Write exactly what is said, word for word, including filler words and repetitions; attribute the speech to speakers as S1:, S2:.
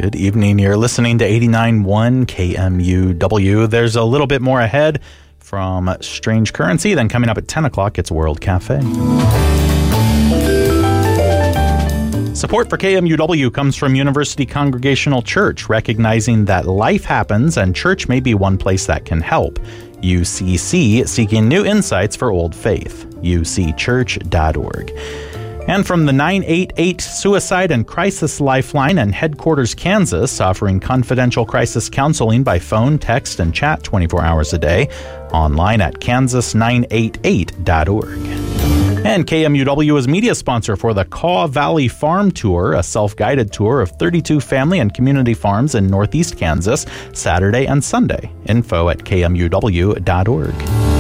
S1: Good evening. You're listening to eighty-nine point one K M U W. There's a little bit more ahead from Strange Currency. Then coming up at ten o'clock, it's World Cafe. Support for K M U W comes from University Congregational Church, recognizing that life happens and church may be one place that can help. U C C, seeking new insights for old faith. u c church dot org. And from the nine eight eight Suicide and Crisis Lifeline and Headquarters, Kansas, offering confidential crisis counseling by phone, text, and chat twenty-four hours a day. Online at kansas nine eight eight dot org. And K M U W is media sponsor for the Kaw Valley Farm Tour, a self-guided tour of thirty-two family and community farms in northeast Kansas, Saturday and Sunday. Info at k m u w dot org.